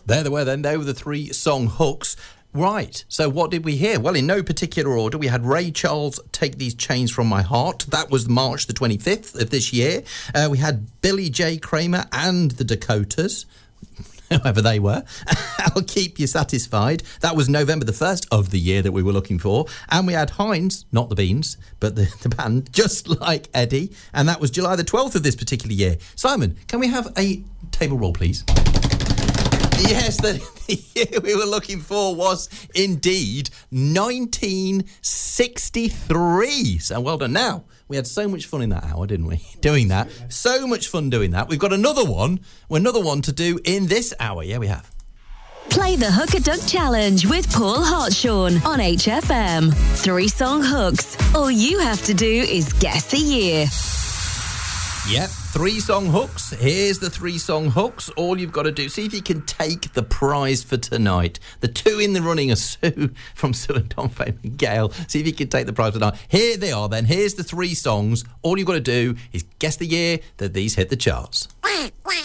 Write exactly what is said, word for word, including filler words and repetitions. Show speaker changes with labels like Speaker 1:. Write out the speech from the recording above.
Speaker 1: There they were then. They were the three song hooks. Right, so what did we hear? Well, in no particular order, we had Ray Charles, Take These Chains From My Heart. That was March the twenty-fifth of this year. Uh, we had Billy J. Kramer and the Dakotas, whoever they were. I'll Keep You Satisfied. That was November the first of the year that we were looking for. And we had Heinz, not the Beans, but the, the band, Just Like Eddie. And that was July the twelfth of this particular year. Simon, can we have a table roll, please? Yes, the, the year we were looking for was indeed nineteen sixty-three. So well done. Now, we had so much fun in that hour, didn't we? Doing that. So much fun doing that. We've got another one, another one to do in this hour. Yeah, we have.
Speaker 2: Play the Hook a Duck Challenge with Paul Hartshorn on H F M. Three song hooks. All you have to do is guess the year.
Speaker 1: Yep, three song hooks. Here's the three song hooks. All you've got to do, see if you can take the prize for tonight. The two in the running are Sue from Sue and Don Fame and Gail. See if you can take the prize for tonight. Here they are then. Here's the three songs. All you've got to do is guess the year that these hit the charts.